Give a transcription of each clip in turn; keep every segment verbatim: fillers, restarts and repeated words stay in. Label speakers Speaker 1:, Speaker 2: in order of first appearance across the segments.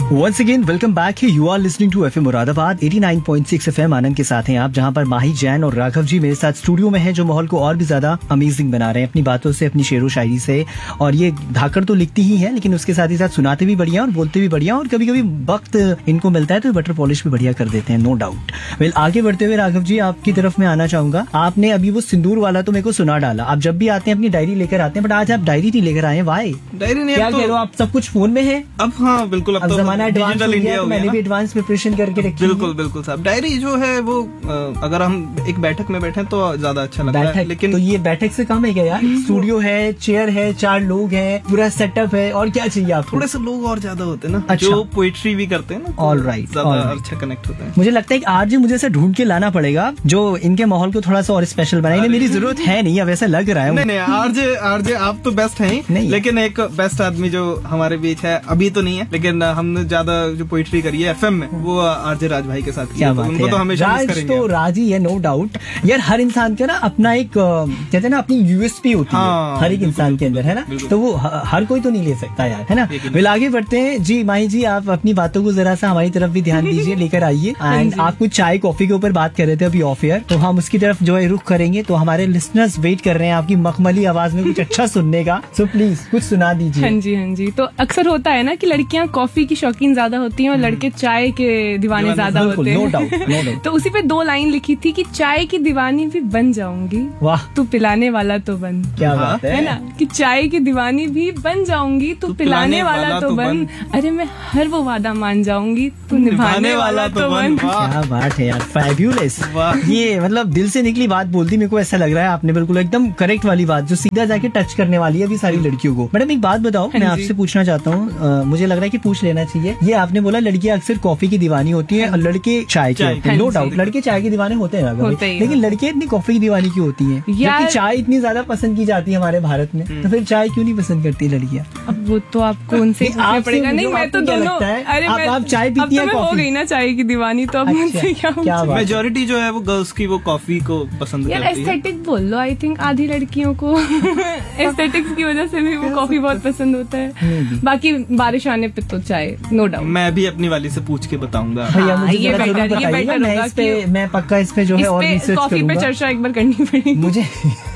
Speaker 1: Once again, welcome back. You are listening to F M Moradabad eighty-nine point six F M आनंद के साथ हैं आप, जहां पर माही जैन और राघव जी मेरे साथ स्टूडियो में हैं, जो माहौल को और भी ज्यादा अमेजिंग बना रहे हैं अपनी बातों से, अपनी शेरो शायरी से। और ये धाकड़ तो लिखती ही है, लेकिन उसके साथ ही साथ सुनाते भी बढ़िया और बोलते भी बढ़िया, और कभी कभी वक्त इनको मिलता है तो बटर पॉलिश भी बढ़िया कर देते हैं, नो डाउट। वेल, आगे बढ़ते हुए राघव जी आपकी तरफ मैं आना चाहूंगा। आपने अभी वो सिंदूर वाला तो मेरे को सुना डाला। आप जब भी आते हैं अपनी डायरी लेकर आते हैं, बट आज आप डायरी नहीं लेकर आए, वाई?
Speaker 2: डायरी नहीं,
Speaker 1: क्या कह रहे हो आप? सब कुछ फोन में है
Speaker 2: अब? हाँ बिल्कुल, अब तो
Speaker 1: जमाना एडवांस हो गया, तो मैंने भी एडवांस प्रिपरेशन करके रखी।
Speaker 2: बिल्कुल बिल्कुल साहब। डायरी जो है वो अगर हम एक बैठक में बैठे तो ज्यादा अच्छा लगता है, लेकिन
Speaker 1: तो ये बैठक से कम है क्या यार? स्टूडियो है, चेयर है, चार लोग हैं, पूरा सेटअप है, और क्या चाहिए आपको?
Speaker 2: थोड़े से लोग और ज्यादा होते हैं ना,
Speaker 1: अच्छा।
Speaker 2: जो पोइट्री भी करते हैं ना,
Speaker 1: ऑल राइट,
Speaker 2: ज्यादा अच्छा कनेक्ट होता है।
Speaker 1: मुझे लगता है कि आज मुझे ऐसा ढूंढ के लाना पड़ेगा जो इनके माहौल को थोड़ा सा और स्पेशल बनाए। मेरी जरूरत है नहीं, अब ऐसा लग रहा है।
Speaker 2: नहीं नहीं, आरजे आरजे आप तो बेस्ट हैं ही, लेकिन एक बेस्ट आदमी जो हमारे बीच है, अभी तो नहीं है, लेकिन हमने ज्यादा जो पोइट्री करी है एफएम में, वो आरजे राज भाई के साथ किया।
Speaker 1: क्या बात
Speaker 2: उनको
Speaker 1: है,
Speaker 2: तो हमेशा मिस
Speaker 1: राज
Speaker 2: करेंगे।
Speaker 1: तो राज ही है, नो डाउट यार। हर इंसान का ना अपना एक कहते हैं ना अपनी यूएसपी होती
Speaker 2: हाँ,
Speaker 1: है हर एक इंसान के अंदर, है ना? तो वो हर कोई तो नहीं ले सकता यार, है ना? वेल, आगे बढ़ते हैं जी। माही जी, आप अपनी बातों को जरा सा हमारी तरफ भी ध्यान दीजिए, लेकर आइए। एंड आप कुछ चाय कॉफी के ऊपर बात कर रहे थे अभी ऑफ एयर, तो हम उसकी तरफ जो है रुख करेंगे। तो हमारे लिसनर्स वेट कर रहे हैं आपकी मखमली आवाज में कुछ अच्छा सुनने का, सो प्लीज कुछ सुना दीजिए।
Speaker 3: हाँ जी, हाँ जी। तो अक्सर होता है ना कि लड़कियां कॉफी की शौकीन ज्यादा होती हैं और लड़के चाय के दीवाने ज्यादा होते हैं।
Speaker 1: No doubt, no doubt.
Speaker 3: तो उसी पे दो लाइन लिखी थी कि चाय की दीवानी भी बन जाऊंगी,
Speaker 1: वाह,
Speaker 3: तू पिलाने वाला तो बन।
Speaker 1: क्या बात है,
Speaker 3: है ना? कि चाय की दीवानी भी बन जाऊंगी, तू पिलाने वाला तो बन। अरे मैं हर वो वादा मान जाऊंगी, तू निभाने वाला तो बन।
Speaker 1: क्या बात है यार, फैब्यूलस। ये मतलब दिल से निकली बात बोलती, मेरे को ऐसा लग रहा है आपने बिल्कुल एकदम करेक्ट वाली बात, जो सीधा जाके टच करने वाली है अभी सारी लड़कियों को। मैडम एक बात बताओ, मैं आपसे पूछना चाहता हूँ, मुझे लग रहा है कि पूछ लेना चाहिए। ये आपने बोला लड़कियां अक्सर कॉफी की दीवानी होती है और लड़के चाय के होते हैं। नो डाउट लड़के चाय की दीवाने होते हैं, लेकिन लड़के इतनी कॉफी की दीवानी क्यों होती है? जबकि चाय इतनी ज्यादा पसंद की जाती है हमारे भारत में, तो फिर चाय क्यों नहीं पसंद करती लड़कियां?
Speaker 3: अब वो तो आपको उनसे पूछना पड़ेगा। नहीं, मैं तो दोनों। अरे
Speaker 1: आप चाय पीती हैं,
Speaker 3: हो गई ना चाय की दीवानी, तो अब मुझसे क्या?
Speaker 2: मेजोरिटी जो है वो गर्ल्स की वो कॉफी को पसंद करती है।
Speaker 3: एस्थेटिक बोल लो, आई थिंक आधी लड़कियों को एस्थेटिक्स की वजह से भी वो कॉफी बहुत पसंद होता है। बाकी बारिश आने पे तो चाय, नो डाउट।
Speaker 2: मैं भी अपनी वाली से पूछ के बताऊंगा।
Speaker 1: भैया मुझे
Speaker 3: ये बेटर, ये बेटर होगा कि
Speaker 1: मैं पक्का इस पे जो है और रिसर्च
Speaker 3: कॉफी पे चर्चा एक बार करनी पड़ेगी
Speaker 1: मुझे।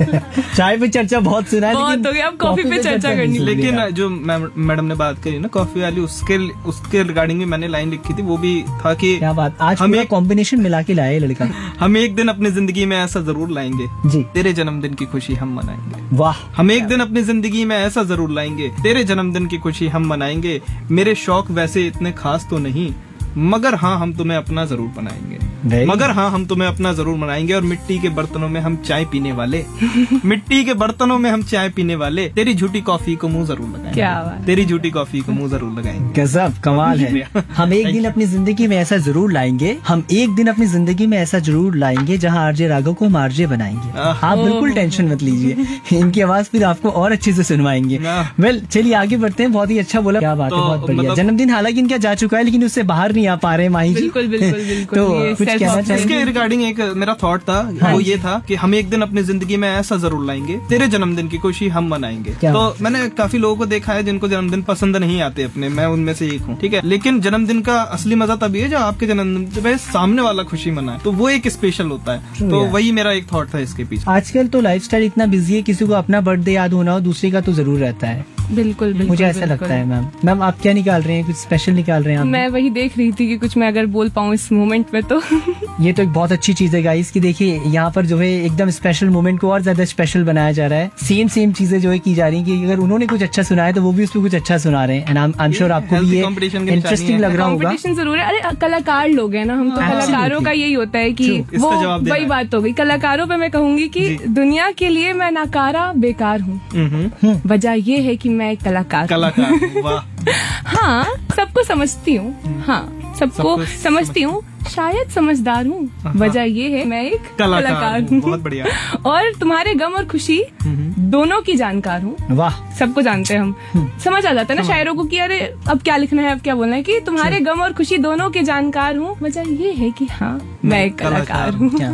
Speaker 1: चाय पे चर्चा बहुत सुना है,
Speaker 3: बहुत हो गया, अब कॉफी पे चर्चा करनी।
Speaker 2: लेकिन जो मैडम ने बात करी ना कॉफी वाली, उसके उसके रिगार्डिंग भी मैंने लाइन लिखी थी, वो भी था कि
Speaker 1: क्या बात, आज हमें कॉम्बिनेशन मिला के लाया लड़का।
Speaker 2: हम एक दिन अपनी जिंदगी में ऐसा जरूर लाएंगे
Speaker 1: जी,
Speaker 2: तेरे जन्मदिन की खुशी हम मनाएंगे।
Speaker 1: वाह।
Speaker 2: हम एक दिन अपनी जिंदगी में ऐसा जरूर लाएंगे, तेरे जन्मदिन की खुशी हम मनाएंगे। मेरे शौक वैसे इतने खास तो नहीं, मगर हाँ हम तुम्हें अपना जरूर बनाएंगे। मगर हाँ हम तुम्हें अपना जरूर बनाएंगे। और मिट्टी के बर्तनों में हम चाय पीने वाले मिट्टी के बर्तनों में हम चाय पीने वाले, तेरी झूठी कॉफी को मुंह जरूर लगाएंगे।
Speaker 3: क्या बात,
Speaker 2: तेरी झूठी कॉफी को मुंह जरूर लगाएंगे।
Speaker 1: गजब, कमाल है। हम एक दिन अपनी जिंदगी में ऐसा जरूर लाएंगे, हम एक दिन अपनी जिंदगी में ऐसा जरूर लाएंगे जहाँ आरजे राघव को हम आरजे बनाएंगे। आप बिल्कुल टेंशन मत लीजिए, इनकी आवाज फिर आपको और अच्छे से सुनवाएंगे। वेल, चलिए आगे बढ़ते हैं। बहुत ही अच्छा बोला, क्या बात है, बहुत बढ़िया। जन्मदिन हालांकि इनका जा चुका है, लेकिन उससे बाहर नहीं आ पा रहे माही जी।
Speaker 3: बिल्कुल बिल्कुल बिल्कुल।
Speaker 1: तो कुछ कहना चाहिए
Speaker 2: इसके रिगार्डिंग? एक मेरा थॉट था, वो ये था कि हम एक दिन अपनी जिंदगी में ऐसा जरूर लाएंगे, तेरे जन्मदिन की खुशी हम मनाएंगे। तो मैंने काफी लोगों को देखा है जिनको जन्मदिन पसंद नहीं आते अपने, मैं उनमें से एक हूँ, ठीक है। लेकिन जन्मदिन का असली मजा तभी है जब आपके जन्मदिन पे सामने वाला खुशी मनाए, तो वो एक स्पेशल होता है। तो वही मेरा एक थॉट था इसके पीछे।
Speaker 1: आजकल तो लाइफस्टाइल इतना बिजी है, किसी को अपना बर्थडे याद होना हो, दूसरे का तो जरूर रहता है।
Speaker 3: बिल्कुल बिल्कुल,
Speaker 1: मुझे ऐसा लगता है। मैम मैम आप क्या निकाल रहे हैं, कुछ स्पेशल निकाल रहे हैं आप?
Speaker 3: मैं वही देख रही थी कि कुछ मैं अगर बोल पाऊँ इस मोमेंट में तो।
Speaker 1: ये तो एक बहुत अच्छी चीज है गाइस कि देखिए यहाँ पर जो है एकदम स्पेशल मोमेंट को और ज्यादा स्पेशल बनाया जा रहा है। सेम सेम चीजें जो है की जा रही है कि अगर उन्होंने कुछ अच्छा सुना है तो वो भी उस पर कुछ अच्छा सुना रहे हैं। एंड आई एम श्योर आपको भी ये इंटरेस्टिंग लग रहा होगा।
Speaker 3: कॉम्पिटिशन जरूर है। अरे कलाकार लोग हैं ना हम, तो कलाकारों का यही होता है कि वो वही बात हो गई। कलाकारों पे मैं कहूंगी कि दुनिया के लिए मैं नाकारा बेकार हूँ, वजह ये है कि मैं एक कलाकार।
Speaker 2: कलाकार, वाह।
Speaker 3: हाँ, सबको समझती हूँ, हाँ सबको समझती हूँ, शायद समझदार हूँ, वजह ये है मैं एक कलाकार हूँ।
Speaker 2: बहुत बढ़िया।
Speaker 3: और तुम्हारे गम और खुशी दोनों की जानकार हूँ।
Speaker 1: वाह।
Speaker 3: सबको जानते हैं हम, समझ आ जाता है ना शायरों को कि अरे अब क्या लिखना है, अब क्या बोलना है, कि तुम्हारे गम और खुशी दोनों के जानकार हूँ, वजह ये है कि हाँ मैं एक कलाकार हूँ।
Speaker 1: क्या बात है।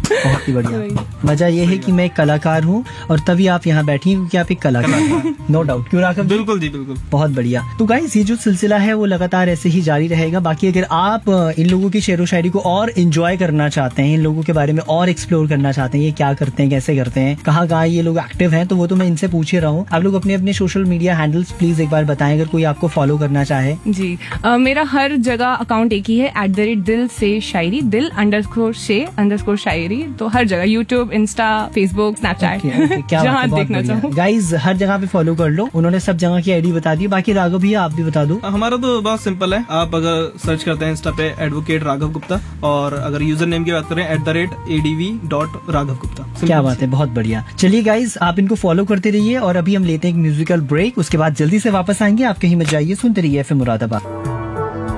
Speaker 1: बहुत ही बढ़िया। वजह यह है कि मैं एक कलाकार हूँ और तभी आप यहाँ बैठी हैं क्योंकि आप एक कलाकार। No doubt. क्यों राघव?
Speaker 2: बिल्कुल जी, बिल्कुल।
Speaker 1: बहुत बढ़िया। तो गाइस, ये जो सिलसिला है वो लगातार ऐसे ही जारी रहेगा। बाकी अगर आप इन लोगों की शेरो शायरी को और एंजॉय करना चाहते हैं, इन लोगों के बारे में और एक्सप्लोर करना चाहते हैं, ये क्या करते हैं, कैसे करते हैं, कहाँ कहाँ ये लोग एक्टिव हैं, तो वो तो मैं इनसे पूछ ही रहा हूँ। आप लोग अपने अपने सोशल मीडिया हैंडल्स प्लीज एक बार बताएं अगर कोई आपको फॉलो करना चाहे।
Speaker 3: जी, uh, मेरा हर जगह अकाउंट एक ही है, एट द रेट दिल से शायरी, दिल अंडरस्कोर से अंडरस्कोर शायरी। तो हर जगह यूट्यूब, इंस्टा, फेसबुक, स्नैपचैट, जहाँ देखना चाहो।
Speaker 1: गाइज हर जगह पे फॉलो कर लो। उन्होंने सब जगह की आईडी बता दी। बाकी राघव भैया आप भी बता दो।
Speaker 2: हमारा तो बहुत सिंपल है, आप अगर सर्च करते हैं इंस्टा पे एडवोकेट राघव गुप्ता, और अगर यूजर नेम की बात करें at the rate ADV dot Raghav Gupta.
Speaker 1: क्या बात है, बहुत बढ़िया। चलिए गाइज, आप इनको फॉलो करते रहिए और अभी हम लेते हैं एक म्यूजिकल ब्रेक। उसके बाद जल्दी से वापस आएंगे। आप कहीं मत जाइए, सुनते रहिए एफएम मुरादाबाद।